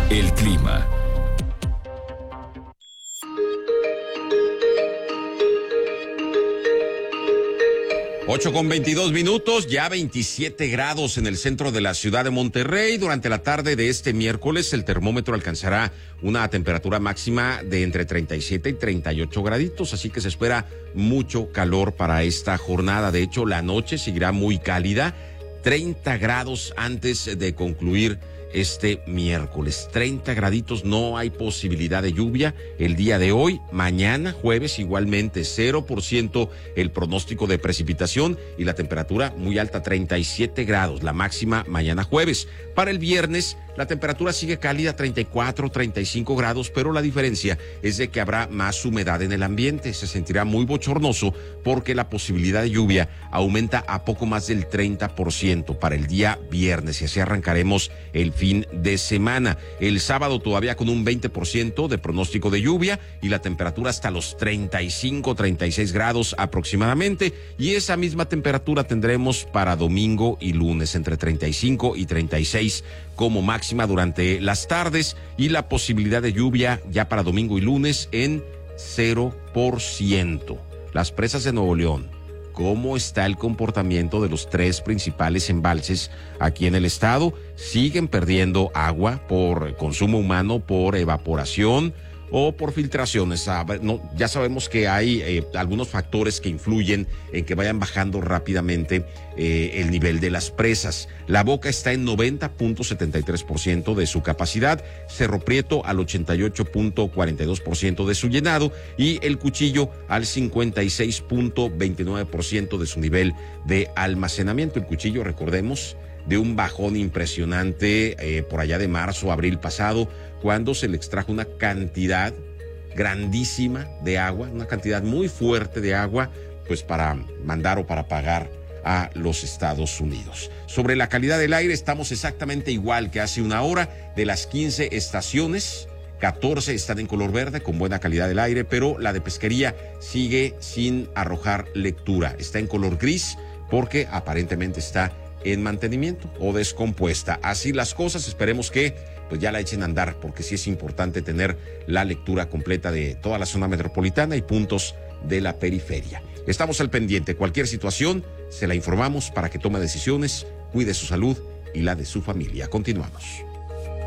El clima. Ocho con 22 minutos, ya 27 grados en el centro de la ciudad de Monterrey. Durante la tarde de este miércoles, el termómetro alcanzará una temperatura máxima de entre 37 y 38 graditos, así que se espera mucho calor para esta jornada. De hecho, la noche seguirá muy cálida, 30 grados antes de concluir este miércoles. 30 graditos, no hay posibilidad de lluvia el día de hoy. Mañana, jueves, igualmente 0% el pronóstico de precipitación y la temperatura muy alta, 37 grados, la máxima mañana jueves. Para el viernes, la temperatura sigue cálida, 34, 35 grados, pero la diferencia es de que habrá más humedad en el ambiente. Se sentirá muy bochornoso porque la posibilidad de lluvia aumenta a poco más del 30% para el día viernes, y así arrancaremos el fin de semana. El sábado todavía con un 20% de pronóstico de lluvia y la temperatura hasta los 35, 36 grados aproximadamente, y esa misma temperatura tendremos para domingo y lunes, entre 35 y 36 como máxima durante las tardes, y la posibilidad de lluvia ya para domingo y lunes en 0%. Las presas de Nuevo León, ¿cómo está el comportamiento de los tres principales embalses aquí en el estado? Siguen perdiendo agua por consumo humano, por evaporación o por filtraciones. Ya sabemos que hay algunos factores que influyen en que vayan bajando rápidamente el nivel de las presas. La Boca está en 90.73% de su capacidad, Cerro Prieto al 88.42% de su llenado y el Cuchillo al 56.29% de su nivel de almacenamiento. El Cuchillo, recordemos, de un bajón impresionante por allá de marzo, abril pasado, cuando se le extrajo una cantidad grandísima de agua, una cantidad muy fuerte de agua, pues para mandar o para pagar a los Estados Unidos. Sobre la calidad del aire, estamos exactamente igual que hace una hora. De las 15 estaciones, 14 están en color verde con buena calidad del aire, pero la de pesquería sigue sin arrojar lectura. Está en color gris porque aparentemente está en mantenimiento o descompuesta. Así las cosas, esperemos que pues ya la echen a andar, porque sí es importante tener la lectura completa de toda la zona metropolitana y puntos de la periferia. Estamos al pendiente. Cualquier situación se la informamos para que tome decisiones, cuide su salud y la de su familia. Continuamos.